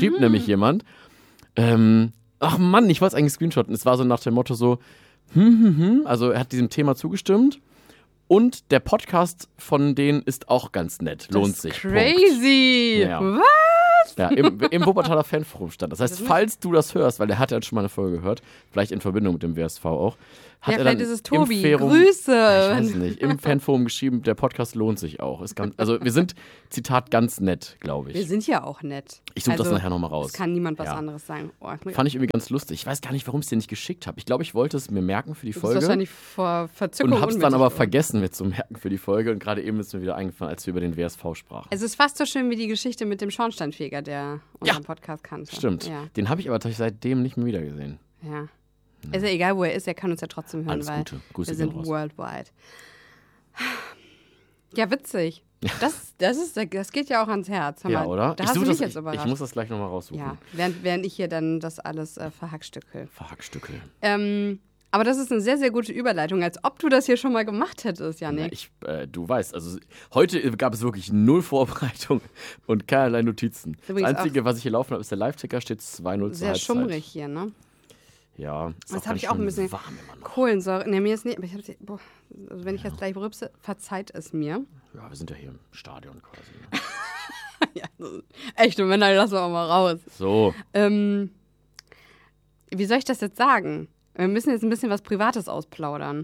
ach Mann, ich wollte es eigentlich screenshotten. Es war so nach dem Motto so, also er hat diesem Thema zugestimmt. Und der Podcast von denen ist auch ganz nett, lohnt sich. Crazy! Ja. Was? Ja, im Wuppertaler Fanforum stand. Das heißt, falls du das hörst, weil der hat ja schon mal eine Folge gehört, vielleicht in Verbindung mit dem WSV auch, hat er dann vielleicht ist es Tobi. im Forum, Grüße! ich weiß nicht, im Fanforum geschrieben, der Podcast lohnt sich auch. Ist ganz, also wir sind, Zitat, ganz nett, glaube ich. Wir sind ja auch nett. Ich suche das nachher nochmal raus. Es kann niemand was Ja. anderes sagen. Oh, Fand ich irgendwie ganz lustig. Ich weiß gar nicht, warum ich es dir nicht geschickt habe. Ich glaube, ich wollte es mir merken für die du bist Folge. wahrscheinlich vor Verzückung Und habe es dann aber ohnmächtig geworden. vergessen, mir zu merken für die Folge. Und gerade eben ist mir wieder eingefallen, als wir über den WSV sprachen. Es ist fast so schön wie die Geschichte mit dem Schornsteinfeger, der unseren Podcast kannte. Stimmt. Ja. Den habe ich aber tatsächlich seitdem nicht mehr wiedergesehen. Ja. Ist ja egal, wo er ist, er kann uns ja trotzdem hören, Alles weil Gute. Grüße wir sind gehen raus. worldwide. Ja, witzig. Das geht ja auch ans Herz. Hör Ja, mal, oder? Da hast du suche mich das, jetzt überrascht. ich muss das gleich nochmal raussuchen. Ja, während ich hier dann das alles verhackstückel. Verhackstückel. Aber das ist eine sehr, sehr gute Überleitung, als ob du das hier schon mal gemacht hättest, Janik. Ja, du weißt, also heute gab es wirklich null Vorbereitung und keinerlei Notizen. Das Übrigens Einzige, was ich hier laufen habe, ist der Live-Ticker, steht 2-0 zur Sehr Halbzeit. schummrig hier, ne? Ja, ist Das auch habe ganz ich auch ein schön bisschen. warm immer noch. Kohlensäure. Ne, mir ist nicht. Aber ich hab's, also wenn ich jetzt gleich rülpse, verzeiht es mir. Ja, wir sind ja hier im Stadion quasi. Ne? Ja, echte Männer lassen wir auch mal raus. So, Wie soll ich das jetzt sagen? Wir müssen jetzt ein bisschen was Privates ausplaudern.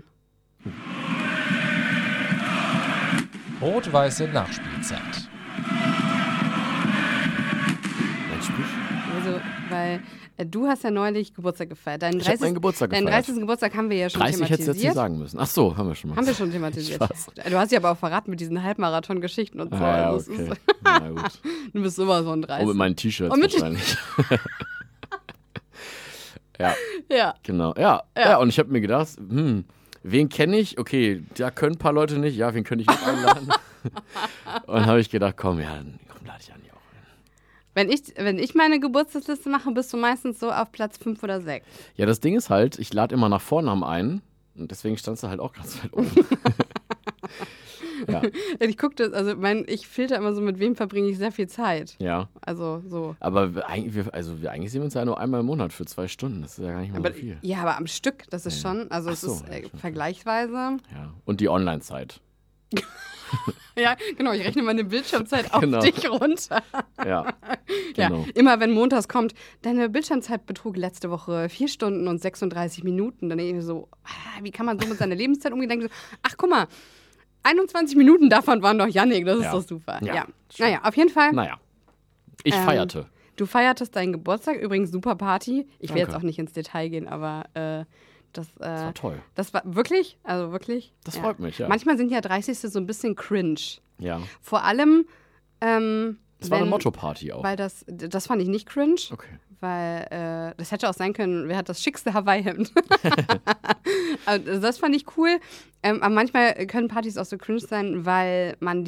Rot-weiße Nachspielzeit. mein Sprich. Also, weil du hast ja neulich Geburtstag gefeiert. Ich habe meinen Geburtstag Deinen gefeiert. 30. Geburtstag haben wir ja schon 30 hättest du jetzt nicht thematisiert. sagen müssen. Ach so, haben wir schon mal. Haben wir schon thematisiert. Spaß. Du hast ja aber auch verraten mit diesen Halbmarathon-Geschichten und so. Ja, Also es okay. ist, Na gut. du bist immer so ein 30. Und mit meinen T-Shirts Und mit- wahrscheinlich. Ja, Ja. genau. Ja, und ich habe mir gedacht, wen kenne ich? Okay, da können ein paar Leute nicht. Ja, wen könnte ich noch einladen? Und dann habe ich gedacht, komm, lade ich Anni auch ein. Wenn ich meine Geburtstagsliste mache, bist du meistens so auf Platz 5 oder 6. Ja, das Ding ist halt, ich lade immer nach Vornamen ein. Und deswegen standst du halt auch ganz weit oben. Ja. Ich gucke das, ich filter immer so, mit wem verbringe ich sehr viel Zeit. Ja. Also so. Aber eigentlich sehen wir uns ja nur einmal im Monat für 2 Stunden. Das ist ja gar nicht mal so viel. Ja, aber am Stück, das ist schon, also es ist vergleichsweise. Ja. Und die Online-Zeit. Ja, genau, ich rechne meine Bildschirmzeit auf dich runter. Ja, Ja, genau. immer wenn montags kommt, deine Bildschirmzeit betrug letzte Woche 4 Stunden und 36 Minuten. Dann denke ich mir so, wie kann man so mit seiner Lebenszeit umgehen? Dann denke ich so, ach guck mal, 21 Minuten davon waren doch Jannik, das ist doch super. Ja. Naja, auf jeden Fall. Naja, ich feierte. Du feiertest deinen Geburtstag, übrigens super Party. Ich will Danke. jetzt auch nicht ins Detail gehen, aber das war toll. Das war wirklich, also wirklich. Das freut mich, ja. Manchmal sind ja 30. so ein bisschen cringe. Ja. Vor allem, Das war eine Motto-Party auch. weil das fand ich nicht cringe. Okay. Weil das hätte auch sein können, wer hat das schickste Hawaii-Hemd? Also das fand ich cool. Aber manchmal können Partys auch so cringe sein, weil man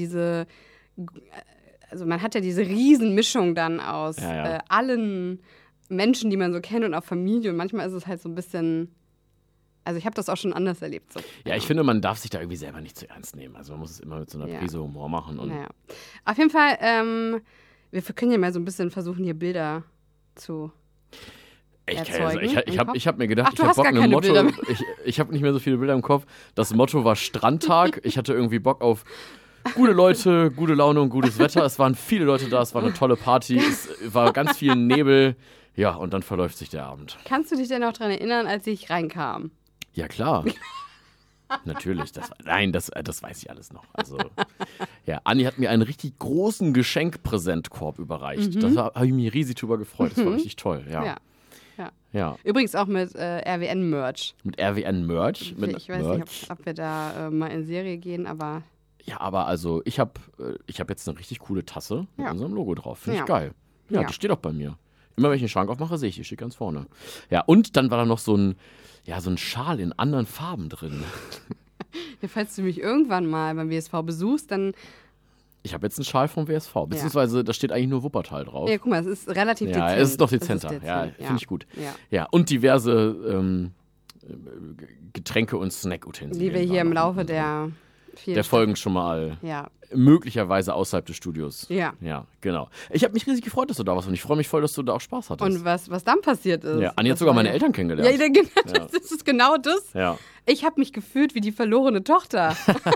man hat ja diese Riesenmischung dann aus allen Menschen, die man so kennt und auch Familie. Und manchmal ist es halt so ein bisschen, also ich habe das auch schon anders erlebt. So. Ja, ich finde, man darf sich da irgendwie selber nicht zu ernst nehmen. Also man muss es immer mit so einer Prise Humor machen. Und Auf jeden Fall, wir können ja mal so ein bisschen versuchen, hier Bilder zu erzeugen. Ich hab mir gedacht, Ach, du ich habe hast Bock, gar ein keine Motto. Bilder mehr. Ich habe nicht mehr so viele Bilder im Kopf. Das Motto war Strandtag. Ich hatte irgendwie Bock auf gute Leute, gute Laune und gutes Wetter. Es waren viele Leute da, es war eine tolle Party. Es war ganz viel Nebel. Ja, und dann verläuft sich der Abend. Kannst du dich denn noch daran erinnern, als ich reinkam? Ja, klar. Natürlich. Das weiß ich alles noch. Also, ja, Anni hat mir einen richtig großen Geschenkpräsentkorb überreicht. Da habe ich mich riesig drüber gefreut. Das war richtig toll. Ja. Übrigens auch mit RWN-Merch. Mit RWN-Merch. Ich weiß nicht, ob wir da mal in Serie gehen, aber... Ja, aber also ich hab jetzt eine richtig coole Tasse mit unserem Logo drauf. Finde ich geil. Ja, die steht auch bei mir. Immer wenn ich den Schrank aufmache, sehe ich, die steht ganz vorne. Ja, und dann war da noch so ein Schal in anderen Farben drin. Ja, falls du mich irgendwann mal beim WSV besuchst, dann... Ich habe jetzt einen Schal vom WSV, beziehungsweise da steht eigentlich nur Wuppertal drauf. Ja, guck mal, es ist relativ dezent. Ja, es ist doch dezenter. Ja, finde ich gut. Ja, und diverse Getränke und Snack-Utensilien. Die wir hier im Laufe der Folgen schon mal Ja. möglicherweise außerhalb des Studios. Ja. Ja, genau. Ich habe mich riesig gefreut, dass du da warst und ich freue mich voll, dass du da auch Spaß hattest. Und was dann passiert ist. Ja, Anni hat sogar meine Eltern kennengelernt. Ja, das ist genau das. Ja. Ich habe mich gefühlt wie die verlorene Tochter.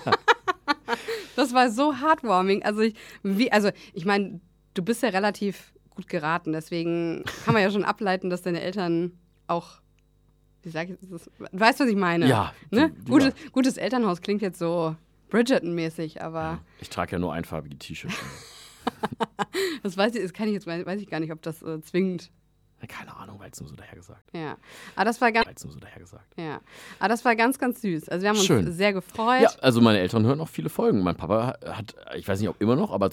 Das war so heartwarming. Also ich meine, du bist ja relativ gut geraten, deswegen kann man ja schon ableiten, dass deine Eltern auch, wie sag ich das? Du weißt, was ich meine. Ja. Ne? Gutes Elternhaus klingt jetzt so Bridgerton-mäßig, aber... Ja, ich trage ja nur einfarbige T-Shirts. Das weiß ich gar nicht, ob das zwingend... Keine Ahnung, weil es nur so dahergesagt. Ja, aber das war ganz... Ja, aber das war ganz, ganz süß. Also wir haben uns sehr gefreut. Ja, also meine Eltern hören auch viele Folgen. Mein Papa hat, ich weiß nicht, ob immer noch, aber